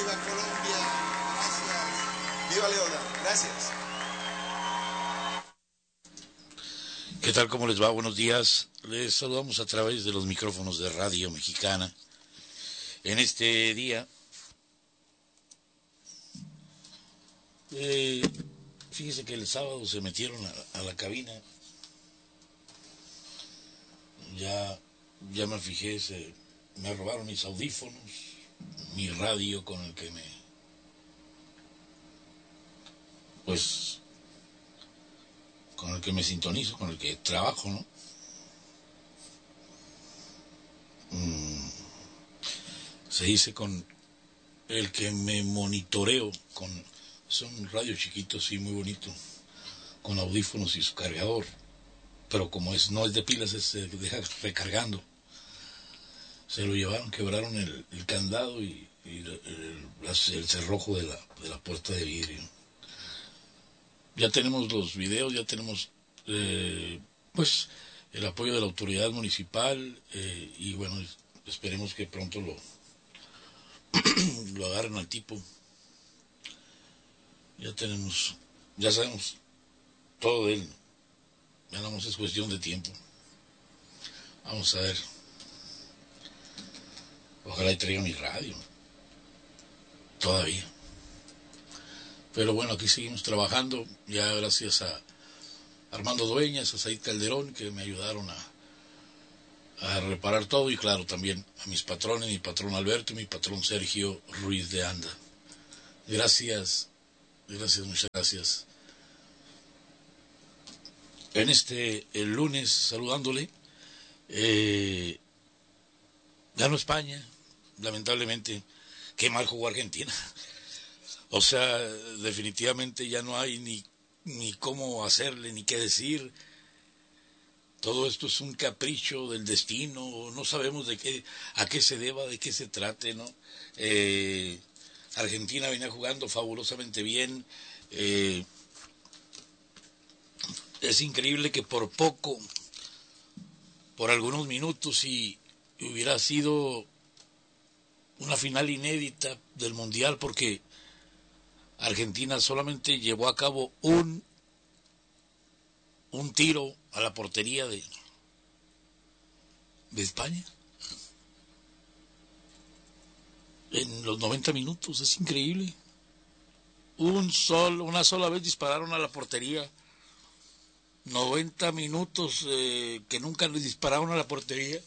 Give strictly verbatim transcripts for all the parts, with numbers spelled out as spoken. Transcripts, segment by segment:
viva Colombia, gracias, viva Leona, gracias. ¿Qué tal? ¿Cómo les va? Buenos días. Les saludamos a través de los micrófonos de Radio Mexicana. En este día, eh, fíjese que el sábado se metieron a, a la cabina. Ya, ya me fijé, se, me robaron mis audífonos, mi radio con el que me, pues, con el que me sintonizo, con el que trabajo, ¿no? Mm, se dice con el que me monitoreo, con, es un radio chiquito, sí, muy bonito, con audífonos y su cargador, pero como es no es de pilas, es, se deja recargando. Se lo llevaron, quebraron el, el candado y, y el, el, el cerrojo de la, de la puerta de vidrio. Ya tenemos los videos, ya tenemos eh, pues el apoyo de la autoridad municipal eh, y bueno, esperemos que pronto lo lo agarren al tipo. Ya tenemos, ya sabemos todo de él. Ya nada más es cuestión de tiempo. Vamos a ver. Ojalá y traiga mi radio. Todavía. Pero bueno, aquí seguimos trabajando, ya gracias a Armando Dueñas, a Said Calderón, que me ayudaron a, a reparar todo, y claro, también a mis patrones, mi patrón Alberto y mi patrón Sergio Ruiz de Anda. Gracias, gracias, muchas gracias. En este, el lunes, saludándole, eh, ganó España, lamentablemente. Qué mal jugó Argentina. O sea, definitivamente ya no hay ni, ni cómo hacerle, ni qué decir. Todo esto es un capricho del destino, no sabemos de qué, a qué se deba, de qué se trate, ¿no? Eh, Argentina venía jugando fabulosamente bien. Eh, es increíble que por poco, por algunos minutos, y hubiera sido una final inédita del Mundial, porque Argentina solamente llevó a cabo un, un tiro a la portería de, de España en los noventa minutos. Es increíble. Un sol, una sola vez dispararon a la portería. noventa minutos eh, que nunca le dispararon a la portería.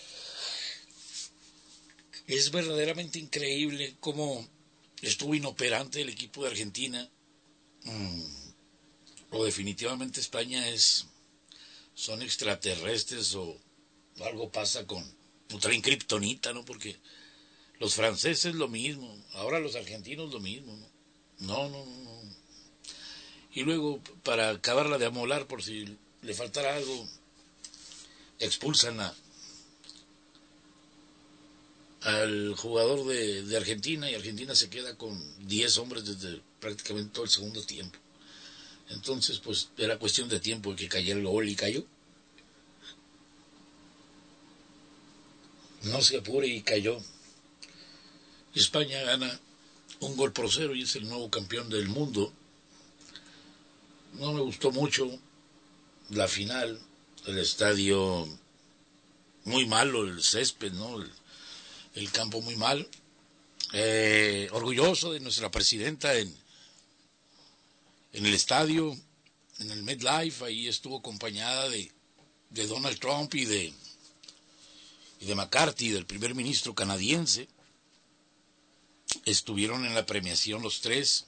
Es verdaderamente increíble cómo estuvo inoperante el equipo de Argentina. Mm, o definitivamente España es, son extraterrestres, o algo pasa con, o traen kriptonita, ¿no? Porque los franceses lo mismo, ahora los argentinos lo mismo, ¿no? No, no, no, no. Y luego, para acabarla de amolar, por si le faltara algo, expulsan a al jugador de, de Argentina, y Argentina se queda con diez hombres desde prácticamente todo el segundo tiempo. Entonces, pues, era cuestión de tiempo que cayera el gol, y cayó. No se apure, y cayó. España gana un gol por cero y es el nuevo campeón del mundo. No me gustó mucho la final, el estadio muy malo, el césped, ¿no? El, el campo muy mal. Eh, orgulloso de nuestra presidenta en, en el estadio, en el MetLife. Ahí estuvo acompañada de, de Donald Trump y de, y de McCarthy, del primer ministro canadiense. Estuvieron en la premiación los tres.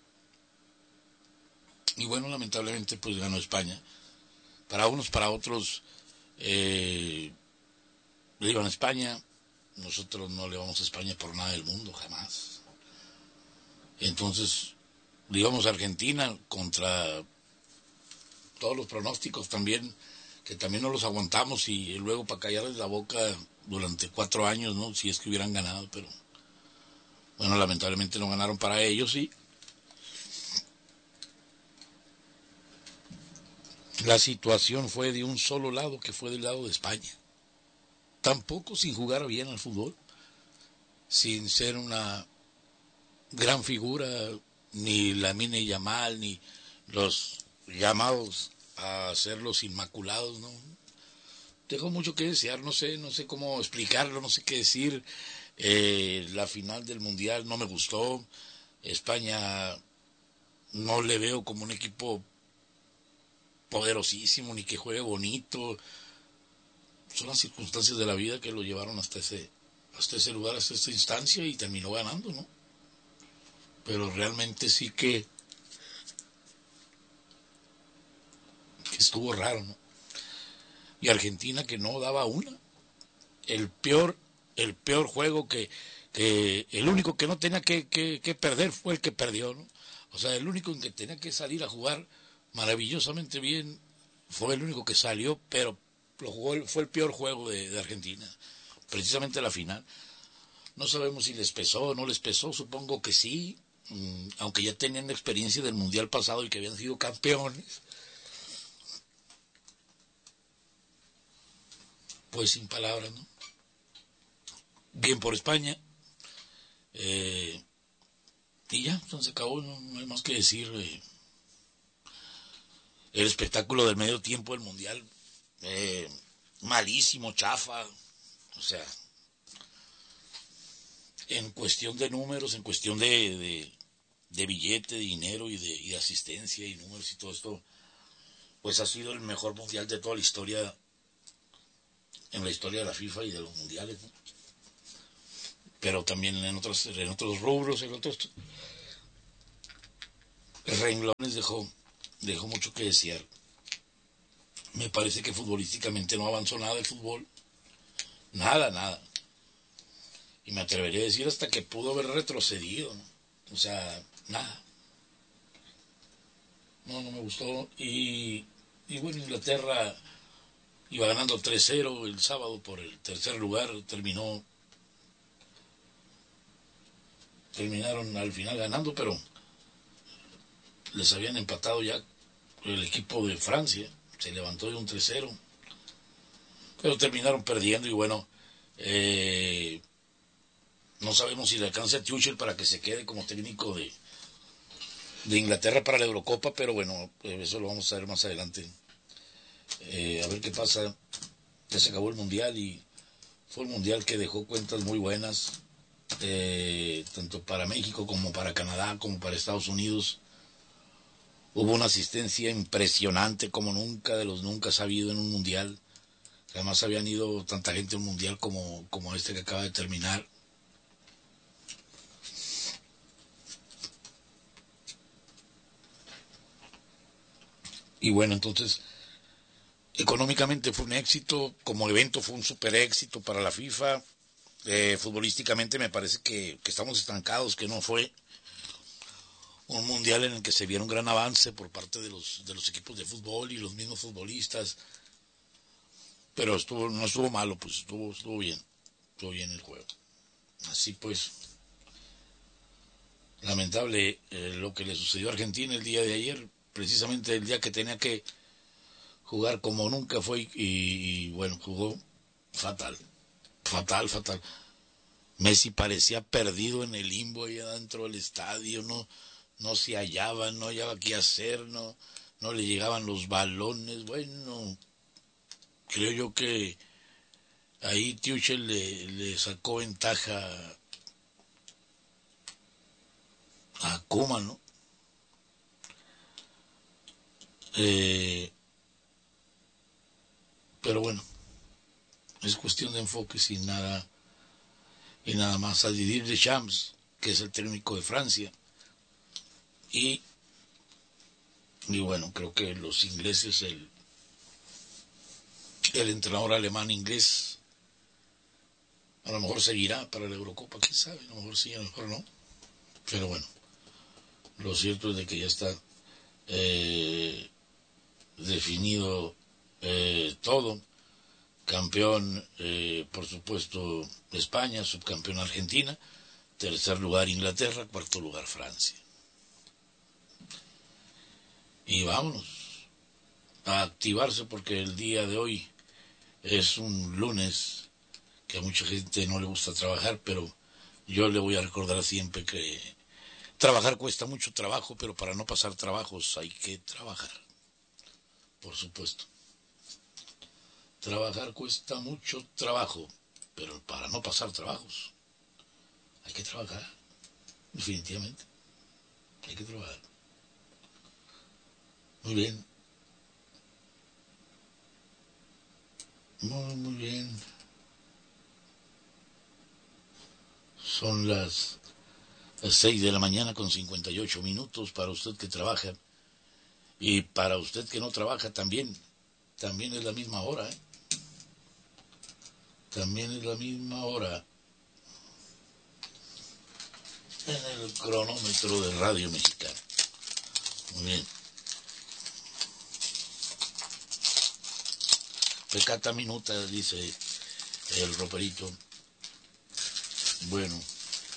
Y bueno, lamentablemente pues ganó España. Para unos, para otros, eh, le iban a España. Nosotros no le vamos a España por nada del mundo, jamás. Entonces, le íbamos a Argentina contra todos los pronósticos también, que también no los aguantamos, y luego para callarles la boca durante cuatro años, ¿no? Si es que hubieran ganado, pero bueno, lamentablemente no ganaron para ellos, y la situación fue de un solo lado, que fue del lado de España. Tampoco sin jugar bien al fútbol, sin ser una gran figura, ni Lamine Yamal, ni los llamados a ser los inmaculados, ¿no? Dejó mucho que desear, no sé, no sé cómo explicarlo, no sé qué decir. Eh, la final del Mundial no me gustó. España no le veo como un equipo poderosísimo, ni que juegue bonito. Son las circunstancias de la vida que lo llevaron hasta ese, hasta ese lugar, hasta esta instancia, y terminó ganando, ¿no? Pero realmente sí que, que estuvo raro, ¿no? Y Argentina que no daba una. El peor, el peor juego que, que el único que no tenía que, que, que perder fue el que perdió, ¿no? O sea, el único en que tenía que salir a jugar maravillosamente bien fue el único que salió, pero lo jugó, fue el peor juego de, de Argentina, precisamente la final. No sabemos si les pesó o no les pesó, supongo que sí, mmm, aunque ya tenían experiencia del Mundial pasado y que habían sido campeones. Pues sin palabras, ¿no? Bien por España. Eh, y ya, entonces acabó, no, no hay más que decir. Eh, el espectáculo del medio tiempo del Mundial, eh, malísimo, chafa. O sea, en cuestión de números, en cuestión de, de, de billete, de dinero y de, y de asistencia y números y todo esto, pues ha sido el mejor Mundial de toda la historia, en la historia de la FIFA y de los mundiales, ¿no? Pero también en otros, en otros rubros, en otros renglones dejó, dejó mucho que desear. Me parece que futbolísticamente no avanzó nada el fútbol, nada, nada. Y me atrevería a decir hasta que pudo haber retrocedido, ¿no? O sea, nada. No, no me gustó. Y, y bueno, Inglaterra iba ganando tres cero el sábado por el tercer lugar, terminó terminaron al final ganando, pero les habían empatado ya el equipo de Francia, se levantó de un tres cero, pero terminaron perdiendo y bueno, eh, no sabemos si le alcanza a Tuchel para que se quede como técnico de, de Inglaterra para la Eurocopa, pero bueno, eso lo vamos a ver más adelante. Eh, a ver qué pasa. Ya se acabó el Mundial y fue un Mundial que dejó cuentas muy buenas, eh, tanto para México como para Canadá, como para Estados Unidos. Hubo una asistencia impresionante como nunca de los nunca ha habido en un Mundial. Además habían ido tanta gente a un Mundial como, como este que acaba de terminar. Y bueno, entonces, económicamente fue un éxito, como evento fue un super éxito para la FIFA. Eh, futbolísticamente me parece que, que estamos estancados, que no fue un mundial en el que se viera un gran avance por parte de los, de los equipos de fútbol y los mismos futbolistas. Pero estuvo, no estuvo malo, pues estuvo, estuvo bien, estuvo bien el juego. Así pues, lamentable eh, lo que le sucedió a Argentina el día de ayer, precisamente el día que tenía que jugar como nunca fue y, y bueno, jugó fatal, fatal, fatal. Messi parecía perdido en el limbo allá dentro del estadio, no, no se hallaba, no hallaba qué hacer, no, no le llegaban los balones. Bueno, creo yo que ahí Tuchel le, le sacó ventaja a Koeman, ¿no? Eh, pero bueno, es cuestión de enfoque sin nada y nada más. A Didier Deschamps, que es el técnico de Francia, y, y bueno, creo que los ingleses, el, el entrenador alemán inglés, a lo mejor seguirá para la Eurocopa, quién sabe, a lo mejor sí, a lo mejor no, pero bueno, lo cierto es de que ya está eh, definido eh, todo. Campeón, eh, por supuesto, España, subcampeón Argentina, tercer lugar Inglaterra, cuarto lugar Francia. Y vámonos a activarse porque el día de hoy es un lunes que a mucha gente no le gusta trabajar, pero yo le voy a recordar siempre que Trabajar cuesta mucho trabajo, pero para no pasar trabajos hay que trabajar, por supuesto. Trabajar cuesta mucho trabajo, pero para no pasar trabajos hay que trabajar, definitivamente. Hay que trabajar. Muy bien. Muy, muy bien. Son las seis de la mañana con cincuenta y ocho minutos para usted que trabaja. Y para usted que no trabaja también. También es la misma hora, ¿eh? También es la misma hora. En el cronómetro de Radio Mexicana. Muy bien. Pecata minuta, dice el roperito. Bueno.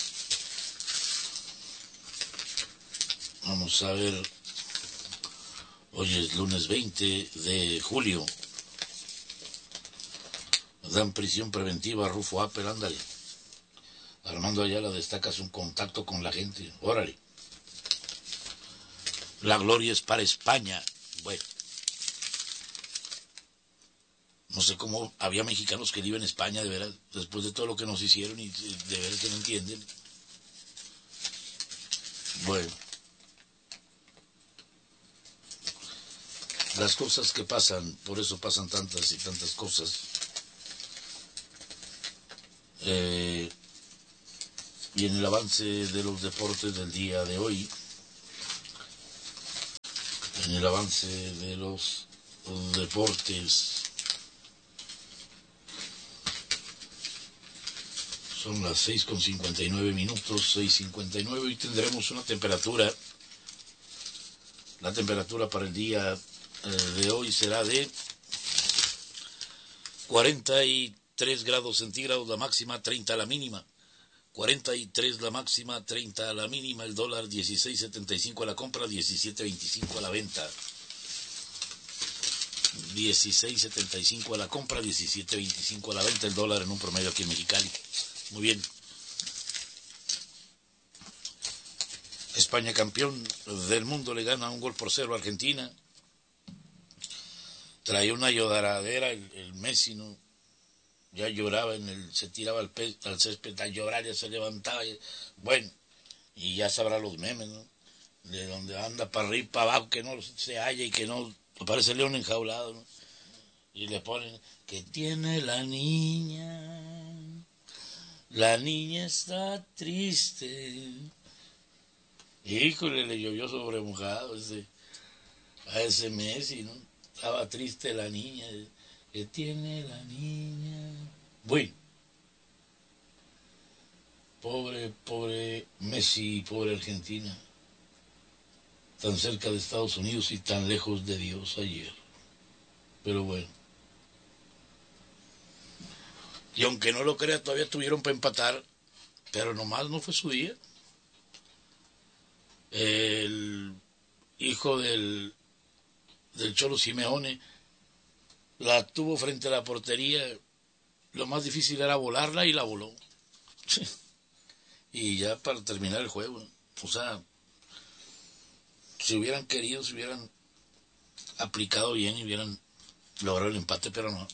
Vamos a ver. Hoy es lunes veinte de julio. Dan prisión preventiva a Rufo Apple, ándale. Armando Ayala destacas un contacto con la gente. Órale. La gloria es para España. Bueno. No sé cómo había mexicanos que viven en España, de veras, después de todo lo que nos hicieron y de veras que no entienden. Bueno. Las cosas que pasan, por eso pasan tantas y tantas cosas. Eh, y en el avance de los deportes del día de hoy, en el avance de los deportes, son las seis con cincuenta y nueve minutos, seis cincuenta y nueve, y tendremos una temperatura, la temperatura para el día eh, de hoy será de cuarenta y tres grados centígrados la máxima, treinta la mínima. cuarenta y tres la máxima, treinta la mínima. El dólar dieciséis setenta y cinco a la compra, diecisiete veinticinco a la venta. dieciséis setenta y cinco a la compra, diecisiete veinticinco a la venta. El dólar en un promedio aquí en Mexicali. Muy bien. España campeón del mundo, le gana un gol por cero a Argentina. Traía una lloradera el, el Messi, ¿no? Ya lloraba, en el, se tiraba al, pe, al césped a llorar, ya se levantaba. Y, bueno, y ya sabrá los memes, ¿no? De donde anda para arriba y para abajo, que no se halla y que no aparece el león enjaulado, ¿no? Y le ponen, que tiene la niña, la niña está triste. Híjole, le llovió sobre mojado ese, a ese Messi, ¿no? Estaba triste la niña, que tiene la niña. Bueno, pobre, pobre Messi, pobre Argentina, tan cerca de Estados Unidos y tan lejos de Dios ayer. Pero bueno. Y aunque no lo crea, todavía tuvieron para empatar, pero nomás no fue su día. El hijo del, del Cholo Simeone la tuvo frente a la portería. Lo más difícil era volarla y la voló. Y ya para terminar el juego, o sea, si hubieran querido, si hubieran aplicado bien y hubieran logrado el empate, pero no.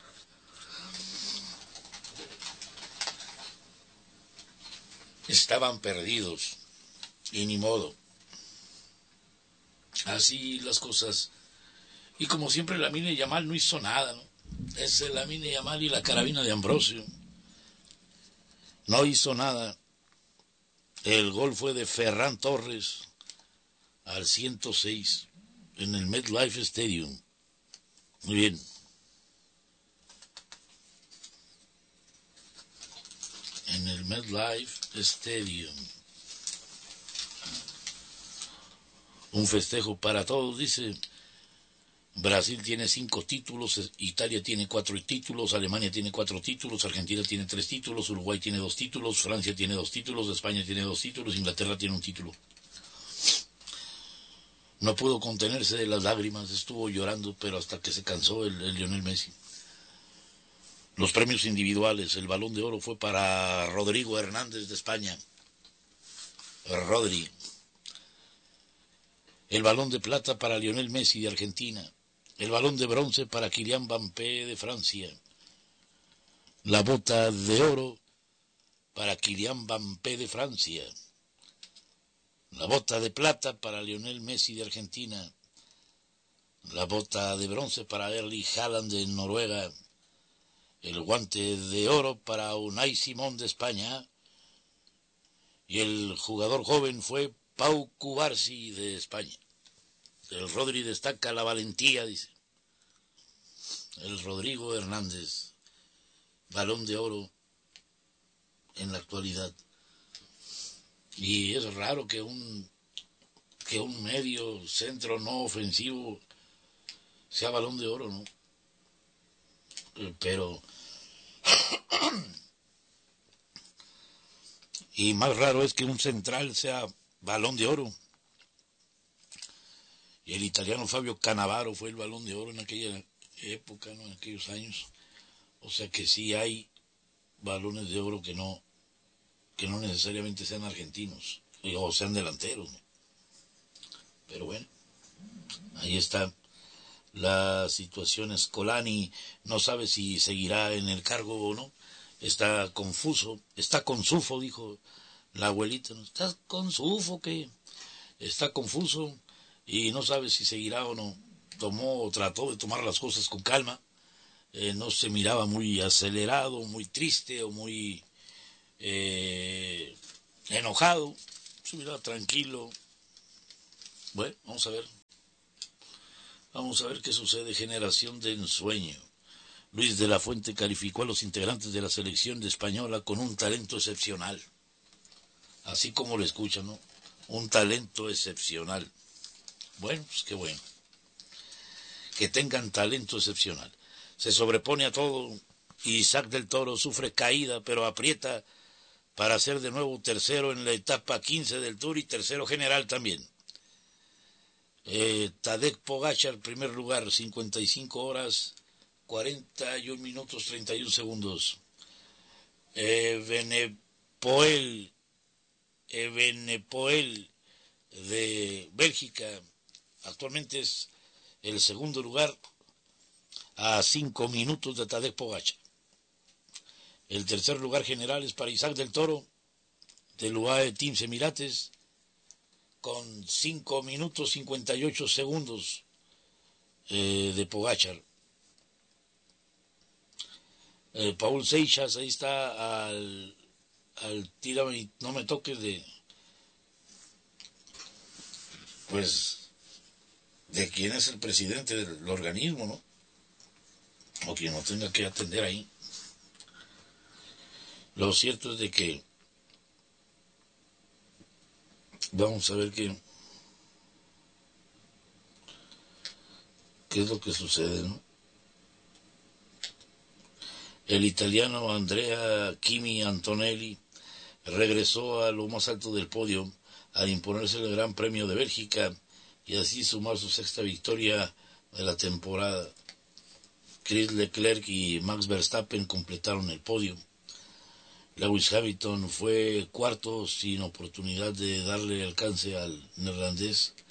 Estaban perdidos y ni modo. Así las cosas. Y como siempre, Lamine Yamal no hizo nada, ¿no? Ese Lamine Yamal y la carabina de Ambrosio. No hizo nada. El gol fue de Ferran Torres al ciento seis en el MetLife Stadium. Muy bien. En el MetLife Stadium. Un festejo para todos, dice. Brasil tiene cinco títulos, Italia tiene cuatro títulos, Alemania tiene cuatro títulos, Argentina tiene tres títulos, Uruguay tiene dos títulos, Francia tiene dos títulos, España tiene dos títulos, Inglaterra tiene un título. No pudo contenerse de las lágrimas, estuvo llorando, pero hasta que se cansó el, el Lionel Messi. Los premios individuales, el Balón de Oro fue para Rodrigo Hernández de España. Rodri. El balón de plata para Lionel Messi de Argentina. El balón de bronce para Kylian Mbappé de Francia. La bota de oro para Kylian Mbappé de Francia. La bota de plata para Lionel Messi de Argentina. La bota de bronce para Erling Haaland de Noruega. El guante de oro para Unai Simón de España. Y el jugador joven fue Pau Cubarsí de España. El Rodri destaca la valentía, dice. El Rodrigo Hernández, balón de oro en la actualidad. Y es raro que un que un medio centro no ofensivo sea balón de oro, ¿no? Pero y más raro es que un central sea balón de oro. Y el italiano Fabio Cannavaro fue el balón de oro en aquella época, ¿no? En aquellos años. O sea que sí hay balones de oro que no que no necesariamente sean argentinos o sean delanteros, ¿no? Pero bueno, ahí está la situación. Scolani no sabe si seguirá en el cargo o no. Está confuso, está consufo, dijo la abuelita. ¿No? Está consufo, que está confuso y no sabe si seguirá o no. Tomó o trató de tomar las cosas con calma. Eh, no se miraba muy acelerado, muy triste o muy eh, enojado. Se miraba tranquilo. Bueno, vamos a ver. Vamos a ver qué sucede. Generación de ensueño. Luis de la Fuente calificó a los integrantes de la selección de española con un talento excepcional. Así como lo escuchan, ¿no? Un talento excepcional. Bueno, pues qué bueno. Que tengan talento excepcional. Se sobrepone a todo. Isaac del Toro sufre caída, pero aprieta para ser de nuevo tercero en la etapa quince del Tour y tercero general también. Eh, Tadej Pogačar, primer lugar, cincuenta y cinco horas, cuarenta y un minutos, treinta y un segundos. Eh, Benepoel, eh, Benepoel de Bélgica, actualmente es el segundo lugar a cinco minutos de Tadej Pogačar. El tercer lugar general es para Isaac del Toro, del U A E Team Emirates, con cinco minutos cincuenta y ocho segundos eh, de Pogačar. Eh, Paul Seixas, ahí está al, al tírame y no me toques de, pues, de quién es el presidente del organismo, ¿no? O quien no tenga que atender ahí. Lo cierto es de que vamos a ver qué qué es lo que sucede, ¿no? El italiano Andrea Kimi Antonelli regresó a lo más alto del podio al imponerse el Gran Premio de Bélgica y así sumar su sexta victoria de la temporada. Chris Leclerc y Max Verstappen completaron el podio. Lewis Hamilton fue cuarto sin oportunidad de darle alcance al neerlandés.